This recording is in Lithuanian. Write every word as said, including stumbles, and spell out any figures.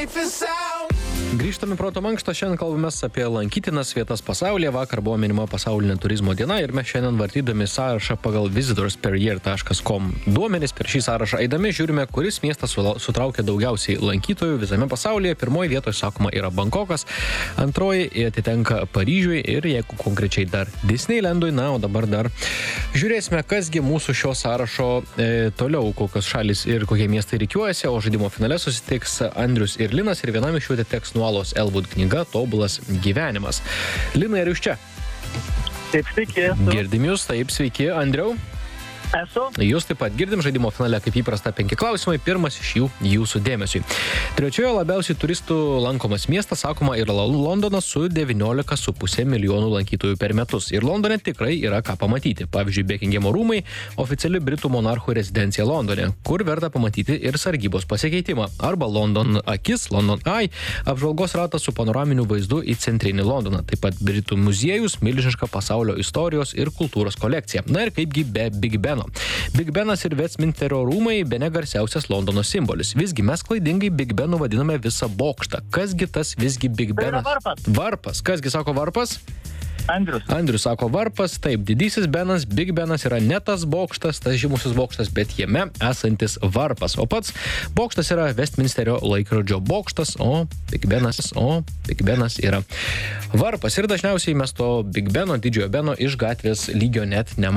Grįžtame proto mankštą, šiandien kalbamės apie lankytinas vietas pasaulyje. Vakar buvo minima pasaulinė turizmo diena ir mes šiandien vartydami sąrašą pagal visitors per year taškas com duomenis per šį sąrašą eidami žiūrime, kuris miestas sutraukia daugiausiai lankytojų visame pasaulyje. Pirmoji vietoje, sakoma, yra Bankokas, antroji atitenka Paryžiui ir jeigu konkrečiai dar Disneylandui, na, o dabar dar žiūrėsime, kasgi mūsų šio sąrašo e, toliau, kokios šalis ir kokie miestai rikiuojasi, o žaidimo finale susitiks Andrius ir Linas ir vienam iš jų atiteks Nuolos Elwood knyga Tobulas gyvenimas. Linai, ar jūs čia? Taip, sveiki. Girdim jūs, taip, sveiki. Andriau? Esu. Jūs taip pat girdim žaidimo finale, kaip įprasta, penki klausimai, pirmas iš jų jūsų dėmesiui. Trečiojo labiausiai turistų lankomas miestas, sakoma, yra Londonas su devyniolika su puse milijonų lankytojų per metus. Ir Londone tikrai yra ką pamatyti. Pavyzdžiui, Bekingemo rūmai, oficiali Britų monarchų rezidencija Londone, kur verta pamatyti ir sargybos pasikeitimą. Arba London akis, London Eye, apžvalgos ratas su panoraminiu vaizdu į centrinį Londoną. Taip pat Britų muziejus, milžiniška pasaulio istorijos ir kultūros kolekcija. Na ir kaipgi be Big Ben. Big Benas ir Westminsterio rūmai bene garsiausias Londono simbolis. Visgi mes klaidingai Big Benu vadiname visą bokštą. Kasgi tas visgi Big Benas? Tai yra varpas. Varpas. Kasgi sako varpas? Andrius. Andrius sako varpas, taip, didysis Benas, Big Benas yra ne tas bokštas, tas žymusis bokštas, bet jame esantis varpas. O pats bokštas yra Westminsterio laikrodžio bokštas, o Big Benas, o Big Benas yra varpas. Ir dažniausiai mes to Big Beno, didžiojo Beno iš gatvės lygio net nematome.